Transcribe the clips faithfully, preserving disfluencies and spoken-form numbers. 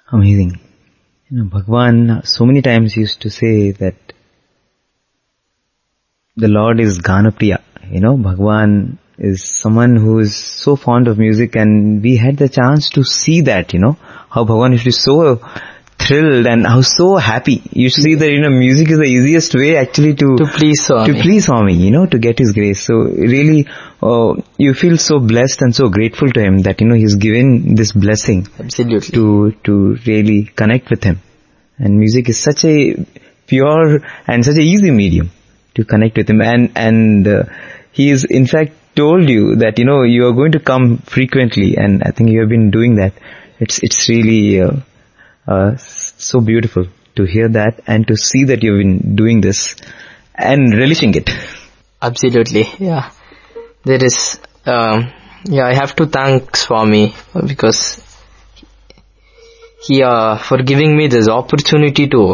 Amazing. You know, Bhagwan so many times used to say that the Lord is Ganapriya. You know, Bhagwan is someone who is so fond of music, and we had the chance to see that, you know, how Bhagwan used to be so thrilled and how so happy. You see that, you know, music is the easiest way actually to to please Swami. To please Swami, you know, to get his grace. So really, uh, you feel so blessed and so grateful to him that, you know, he's given this blessing. Absolutely. To, to really connect with him. And music is such a pure and such a easy medium to connect with him. And, and, uh, he is in fact told you that, you know, you are going to come frequently, and I think you have been doing that. It's, it's really, uh, uh, so beautiful to hear that and to see that you've been doing this and relishing it. Absolutely, yeah. There is, um, yeah, I have to thank Swami because he, uh, for giving me this opportunity to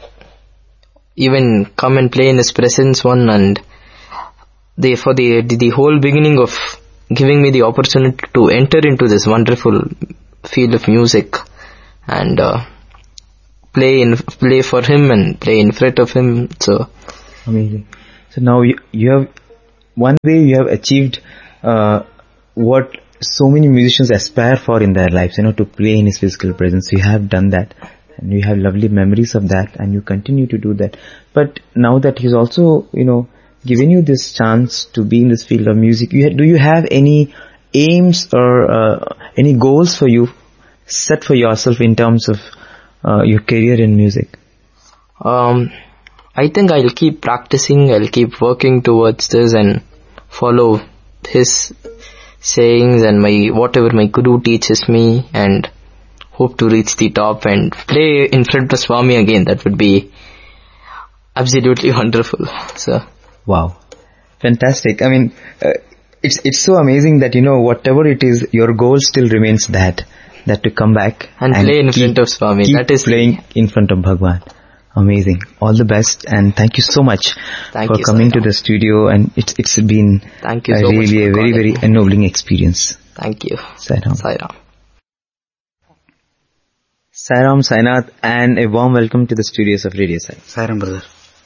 even come and play in his presence one, and they, for the, the, the whole beginning of giving me the opportunity to enter into this wonderful field of music and, uh, play in, play for him and play in front of him. So amazing. So now you, you have, one way you have achieved, uh, what so many musicians aspire for in their lives, you know, to play in his physical presence. You have done that, and you have lovely memories of that, and you continue to do that. But now that he's also, you know, given you this chance to be in this field of music, you ha- do you have any aims or uh, any goals for you set for yourself in terms of uh, your career in music? Um, I think I'll keep practicing, I'll keep working towards this and follow his sayings and my whatever my guru teaches me, and hope to reach the top and play in front of Swami again. That would be absolutely wonderful. So, wow, fantastic. I mean, uh, it's it's so amazing that, you know, whatever it is, your goal still remains that that to come back and, and play in keep, front of Swami. Keep that is playing in front of Bhagwan. Amazing. All the best, and thank you so much thank for you, coming Sairam. to the studio, and it's it's been thank you a so really much a very very me. ennobling experience. Thank you. Sairam. Sairam. Sairam, Sainath, and a warm welcome to the studios of Radio Sai. Sairam, brother.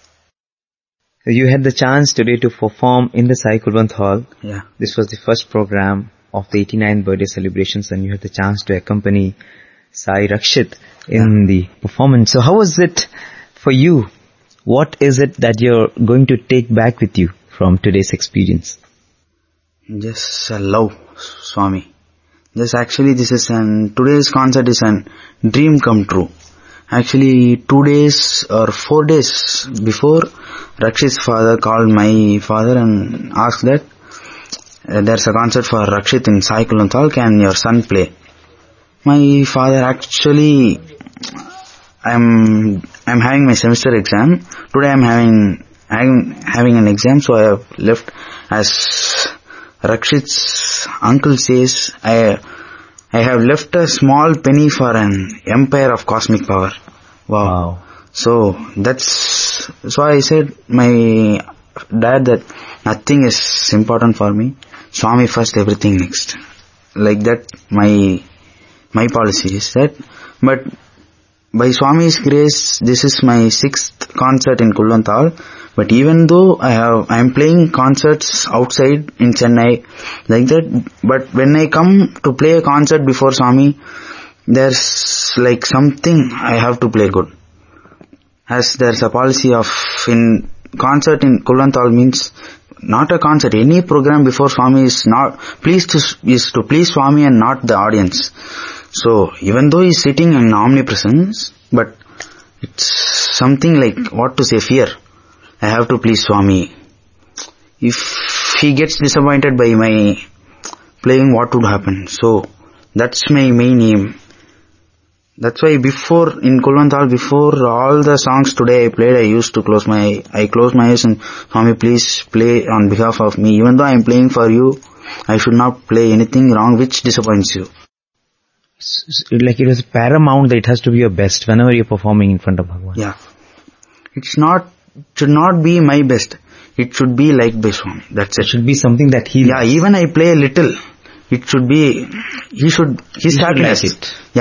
You had the chance today to perform in the Sai Kulwant Hall. Yeah. This was the first program of the eighty-ninth birthday celebrations, and you had the chance to accompany Sai Rakshit in yeah. the performance. So how was it for you? What is it that you're going to take back with you from today's experience? Just uh, love, Swami. Just actually this is an, today's concert is an dream come true. Actually two days or four days before, Rakshit's father called my father and asked that uh, there's a concert for Rakshit in Sai Kulwant Hall, can your son play? My father actually, I'm I'm having my semester exam. Today I'm having having, having an exam, so I have left. As Rakshit's uncle says, I I have left a small penny for an empire of cosmic power. Wow. wow. So that's so I said my dad that nothing is important for me. Swami first, everything next. Like that, my my policy is that. But by Swami's grace, this is my sixth concert in Kulwant Hall. But even though I have, I am playing concerts outside in Chennai, like that, but when I come to play a concert before Swami, there's like something I have to play good. As there's a policy of, in concert in Kulwant Hall means, not a concert, any program before Swami is not, pleased to, is to please Swami and not the audience. So, even though he's sitting in omnipresence, but it's something like, what to say, fear. I have to please Swami. If he gets disappointed by my playing, what would happen? So, that's my main aim. That's why before, in Kulwant Hall, before all the songs today I played, I used to close my, I close my eyes and, Swami, please play on behalf of me. Even though I am playing for you, I should not play anything wrong which disappoints you. Like it was paramount that it has to be your best whenever you're performing in front of Bhagwan. Yeah. It's not, it should not be my best. It should be like by Swami. That's it. It should be something that he Yeah, even I play a little. It should be, he should, his he happiness. Should like it. Yeah.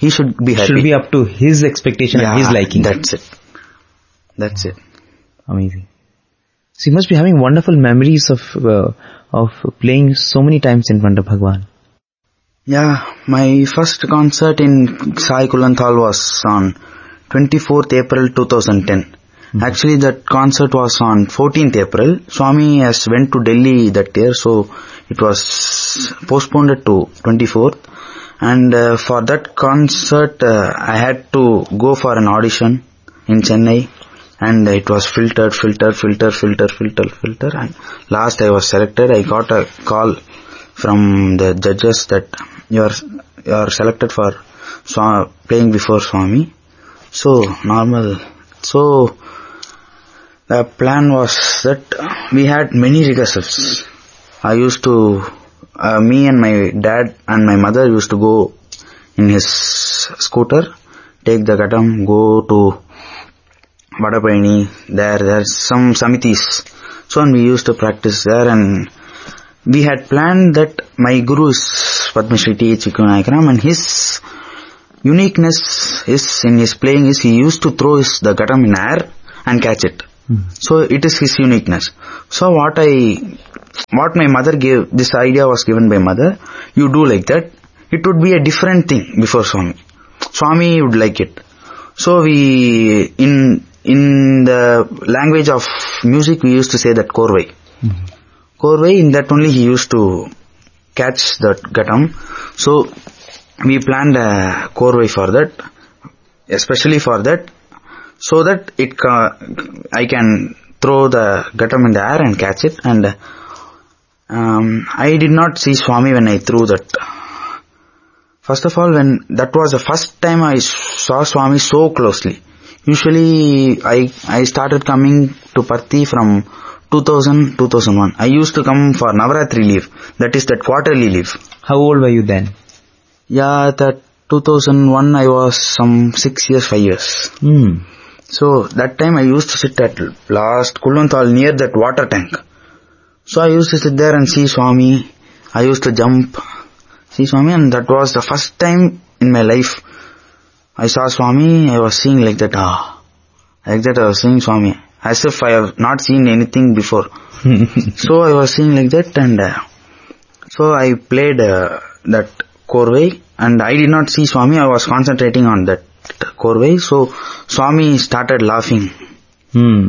he should be happy. Should be up to his expectation yeah, and his liking. That's it. That's it. Amazing. So you must be having wonderful memories of uh, of playing so many times in front of Bhagwan. Yeah, my first concert in Sai Kulanthal was on twenty-fourth April twenty ten. Mm-hmm. Actually, that concert was on fourteenth April. Swami has went to Delhi that year, so it was postponed to twenty-fourth. And uh, for that concert, uh, I had to go for an audition in Chennai. And it was filtered, filtered, filtered, filtered, filtered, filtered. And last I was selected. I got a call from the judges that you are, you are selected for Swami, playing before Swami. So, normal. So, the plan was that we had many rehearsals. I used to, uh, me and my dad and my mother used to go in his scooter, take the ghatam, go to Vadapayani, there, there's some samitis. So, and we used to practice there, and we had planned that my guru is Padma Shri T H Vikvinayakaram, and his uniqueness is in his playing is he used to throw his, the ghatam in air and catch it. Mm. So, it is his uniqueness. So, what I, what my mother gave, this idea was given by mother, you do like that, it would be a different thing before Swami. Swami would like it. So, we, in, in the language of music, we used to say that Korvai. Mm-hmm. Korvai, in that only he used to catch that ghatam. So, we planned a Korvai for that, especially for that, so that it ca- I can throw the ghatam in the air and catch it. And um, I did not see Swami when I threw that. First of all, when that was the first time I saw Swami so closely. Usually, I I started coming to Parthi from two thousand, two thousand one. I used to come for Navaratri leave. That is that quarterly leave. How old were you then? Yeah, that two thousand one I was some six years, five years. Mm. So, that time I used to sit at last Kulanthal near that water tank. So, I used to sit there and see Swami. I used to jump, see Swami, and that was the first time in my life I saw Swami. I was seeing like that, ah, like that I was seeing Swami, as if I have not seen anything before. So I was seeing like that, and uh, so I played uh, that Korvai, and I did not see Swami. I was concentrating on that Korvai. So Swami started laughing. Hmm.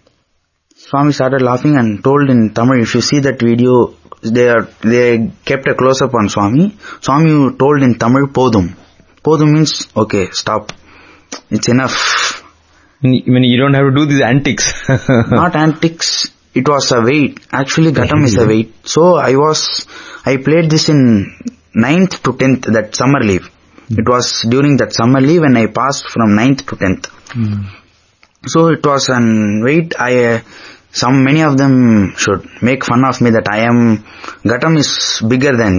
Swami started laughing and told in Tamil, if you see that video, they are, they kept a close up on Swami. Swami told in Tamil, Podum. Podum means, okay, stop. It's enough. When you don't have to do these antics. Not antics. It was a weight. Actually, ghatam is a weight. So, I was, I played this in ninth to tenth, that summer leave. Mm. It was during that summer leave when I passed from ninth to tenth. Mm. So, it was an weight. I, uh, some, many of them should make fun of me that I am, ghatam is bigger than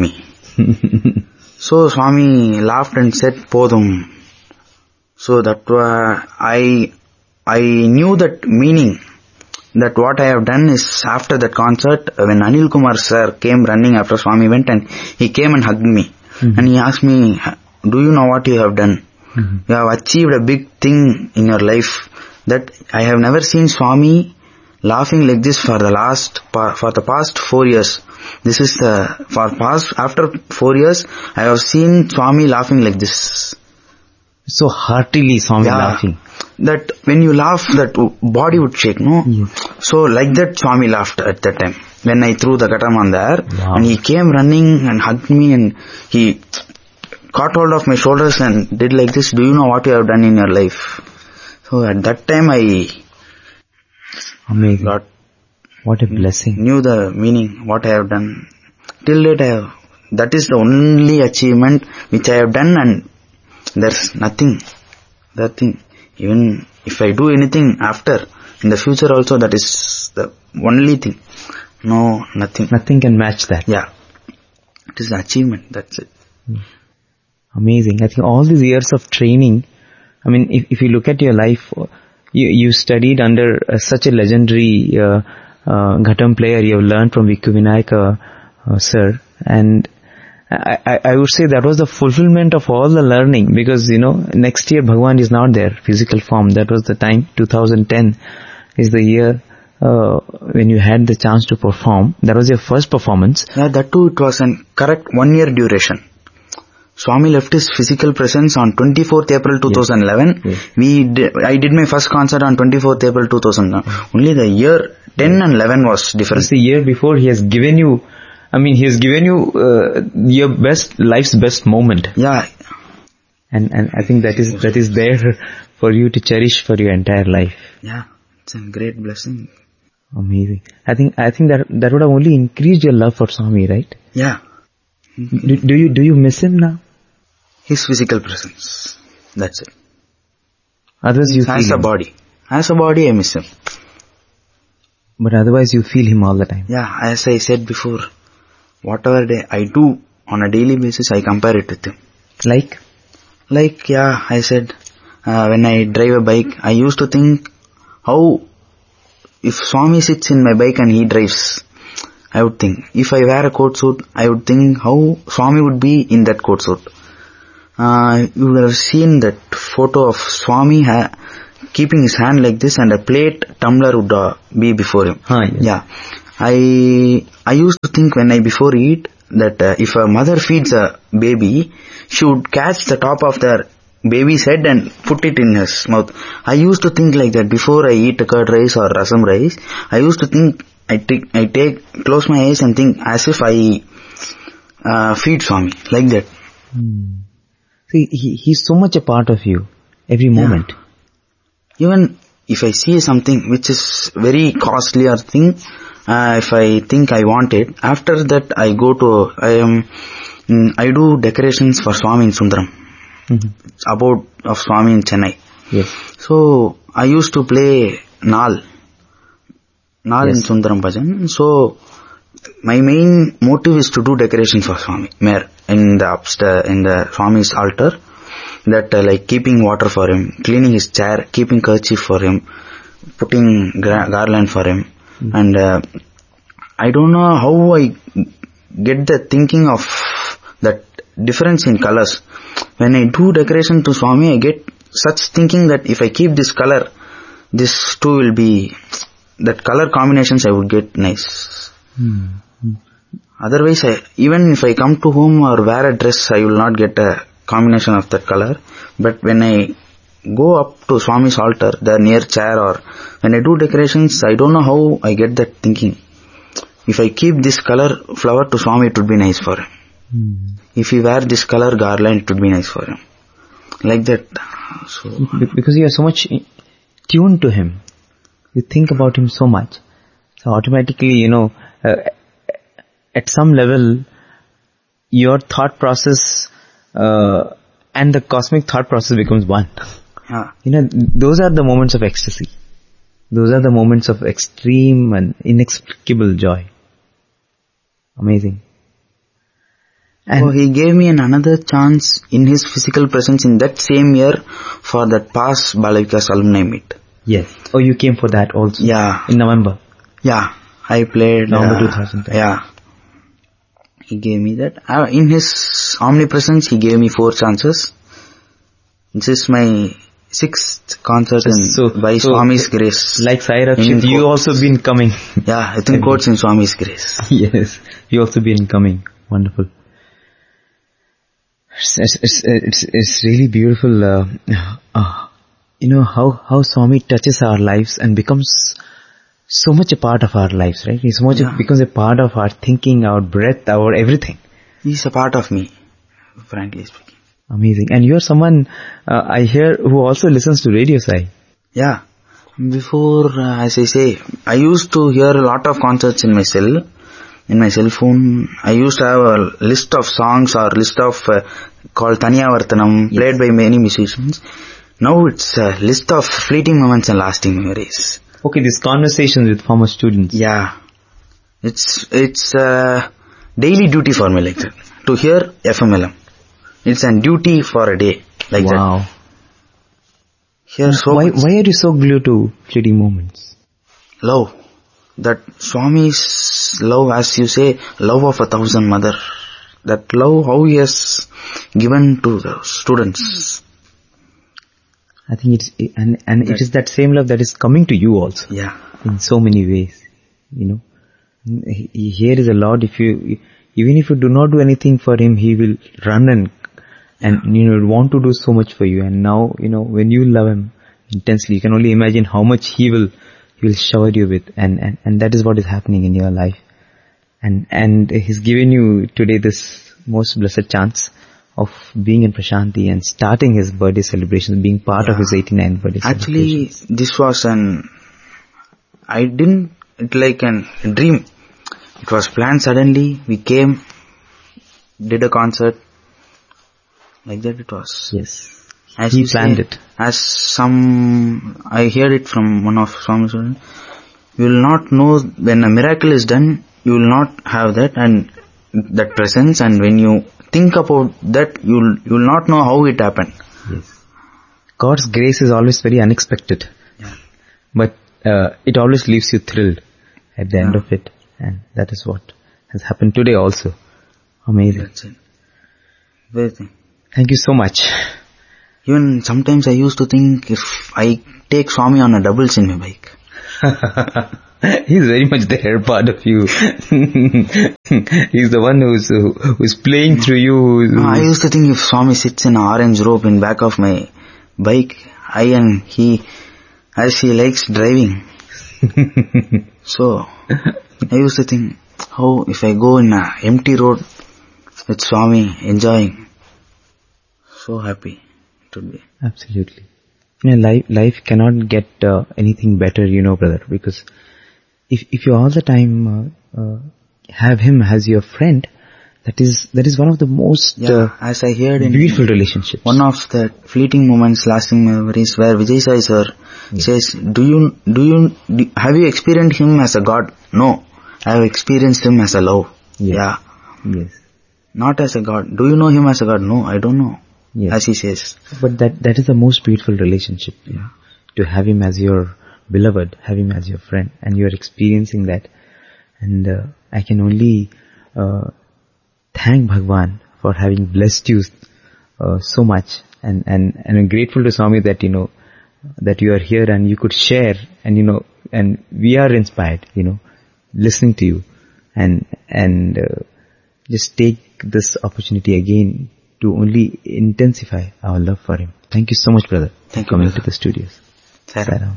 me. So, Swami laughed and said, Podum. So, that uh, I, I knew that meaning, that what I have done is, after that concert, when Anil Kumar sir came running after Swami went, and he came and hugged me. Mm-hmm. And he asked me, do you know what you have done? Mm-hmm. You have achieved a big thing in your life, that I have never seen Swami laughing like this for the last, for the past four years. This is the, for past, after four years, I have seen Swami laughing like this. So heartily Swami yeah, laughing. That when you laugh, that body would shake, no? Yeah. So like that Swami laughed at that time. When I threw the ghatam on the air, wow. And he came running and hugged me, and he caught hold of my shoulders and did like this, do you know what you have done in your life? So at that time I Amazing. got What a blessing. Knew the meaning, what I have done. Till date I have, that is the only achievement which I have done, and there's nothing, nothing. Even if I do anything after, in the future also, that is the only thing. No, nothing. Nothing can match that. Yeah. It is the achievement, that's it. Amazing. I think all these years of training, I mean, if, if you look at your life, you, you studied under uh, such a legendary uh, uh, ghatam player. You have learned from Vikvinayaka uh, sir, and I, I, I would say that was the fulfillment of all the learning, because, you know, next year Bhagwan is not there, physical form. That was the time, two thousand ten is the year uh, when you had the chance to perform. That was your first performance. Yeah, that too, it was a correct one year duration. Swami left his physical presence on twenty-fourth April twenty eleven. Yes. Yes. We did, I did my first concert on twenty-fourth April two thousand eleven. Only the year ten and eleven was different. It's the year before he has given you, I mean, he has given you uh, your best, life's best moment. Yeah. And and I think that is that is there for you to cherish for your entire life. Yeah, it's a great blessing. Amazing. I think I think that that would have only increased your love for Swami, right? Yeah. Do, do you do you miss him now? His physical presence. That's it. Otherwise you feel As a him. body. As a body, I miss him. But otherwise you feel him all the time. Yeah, as I said before, whatever day I do on a daily basis, I compare it with him. Like? Like, yeah, I said, uh, when I drive a bike, I used to think how, if Swami sits in my bike and he drives, I would think. If I wear a coat suit, I would think how Swami would be in that coat suit. Uh, you would have seen that photo of Swami ha- keeping his hand like this, and a plate tumbler would uh, be before him. Huh, yes. Yeah. I I used to think when I before eat that uh, if a mother feeds a baby, she would catch the top of the baby's head and put it in his mouth. I used to think like that before I eat a curd rice or rasam rice. I used to think, I take, I take, close my eyes and think as if I uh, feed Swami, like that. Hmm. See, he, he's so much a part of you, every moment. Yeah. Even if I see something which is very costly or thing, uh, if I think I want it, after that I go to, I am, mm, I do decorations for Swami in Sundaram. Mm-hmm. It's about of Swami in Chennai. Yes. So, I used to play Naal. Naal Yes. in Sundaram Bhajan. So, my main motive is to do decorations for Swami, Mayor, in the upstairs, in the Swami's altar. That uh, like keeping water for him, cleaning his chair, keeping kerchief for him, putting gra- garland for him. Mm-hmm. And uh, I don't know how I get the thinking of that difference in colors. When I do decoration to Swami, I get such thinking that if I keep this color, this too will be, that color combinations I would get nice. Mm-hmm. Otherwise, I, even if I come to home or wear a dress, I will not get a combination of that color. But when I go up to Swami's altar, the near chair, or when I do decorations, I don't know how I get that thinking. If I keep this color flower to Swami, it would be nice for him. Mm. If he wear this color garland, it would be nice for him. Like that. So because you are so much tuned to him. You think about him so much. So automatically, you know, uh, at some level, your thought process uh, and the cosmic thought process becomes one. yeah. You know, those are the moments of ecstasy. Those are the moments of extreme and inexplicable joy. Amazing. And so he gave me an another chance in his physical presence in that same year for that past Balavikas alumni meet. Yes. Oh, you came for that also? Yeah. In November? Yeah. I played... November uh, two thousand ten. Yeah. He gave me that. Uh, in his omnipresence, he gave me four chances. This is my sixth concert in, So, by so Swami's grace. Like Sai In Rakshit, you quotes. also been coming. Yeah, I think quotes in Swami's grace. Yes, you also been coming. Wonderful. It's, it's, it's, it's really beautiful, uh, uh, you know, how, how Swami touches our lives and becomes so much a part of our lives, right? He so much Yeah. becomes a part of our thinking, our breath, our everything. He's a part of me, frankly speaking. Amazing. And you're someone, uh, I hear, who also listens to Radio Sai. Yeah. Before, uh, as I say, I used to hear a lot of concerts in my cell. In my cell phone, I used to have a list of songs or list of uh, called Taniya Vartanam, Yes. played by many musicians. Now it's a list of fleeting moments and lasting memories. Okay, these conversations with former students. Yeah, it's it's a daily duty for me like that to hear F M L M. It's a duty for a day like that. Wow. Here so Why, much why are you so glued to fleeting moments? love. That Swami's love, as you say, love of a thousand mother. that love, how he has given to the students. I think it's, and, and it is that same love that is coming to you also. Yeah. In so many ways, you know. He, here is a Lord, if you, even if you do not do anything for him, he will run and, and, you know, want to do so much for you. And now, you know, when you love him intensely, you can only imagine how much he will, he will shower you with. And, and, and that is what is happening in your life. And, and he's given you today this most blessed chance of being in Prashanti and starting his birthday celebrations, being part yeah. of his eighty-ninth birthday Actually, celebrations. This was an, I didn't, it like an a dream. It was planned suddenly. We came, did a concert. Like that it was. Yes. As he planned say, it. As some, I heard it from one of Swami students. You will not know when a miracle is done, you will not have that and that presence, and when you think about that, you will, you will not know how it happened. Yes. God's grace is always very unexpected. Yeah. But uh, it always leaves you thrilled at the yeah. end of it. And that is what has happened today also. Amazing. That's it. Everything. Thank you so much. Even sometimes I used to think if I take Swami on a doubles in my bike. He's very much there, part of you. He's the one who's who's playing through you. Who's, no, I used to think if Swami sits in an orange robe in back of my bike, I and he, as he likes driving. So, I used to think, how if I go in an empty road with Swami enjoying, so happy it would be. Absolutely. You know, life, life cannot get uh, anything better, you know, brother, because if if you all the time uh, uh, have him as your friend, that is that is one of the most yeah, uh, as I heard in beautiful relationships. One of the fleeting moments, lasting memories, where Vijay Sai sir yes. says, "Do you do you do, have you experienced him as a God? No, I have experienced him as a love. Yes. Yeah, yes, not as a God. Do you know him as a God? No, I don't know." Yes. As he says. But that that is the most beautiful relationship. Yeah. To have him as your beloved, have him as your friend, and you are experiencing that. And uh, I can only uh, thank Bhagwan for having blessed you uh, so much, and, and, and I'm grateful to Swami that, you know, that you are here and you could share, and, you know, and we are inspired, you know, listening to you, and, and uh, just take this opportunity again to only intensify our love for him. Thank you so much, brother, Thank for coming you, to the studios. Saram.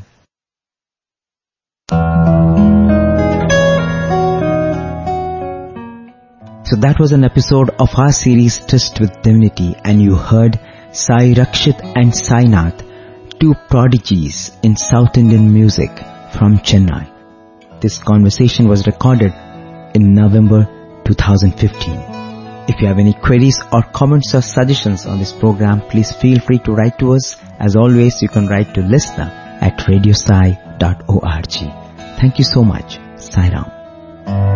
So that was an episode of our series Tryst with Divinity, and you heard Sai Rakshit and Sai Nath, two prodigies in South Indian music from Chennai. This conversation was recorded in November two thousand fifteen. If you have any queries or comments or suggestions on this program, please feel free to write to us. As always, you can write to listener at radiosai dot org. Thank you so much. Sai Ram.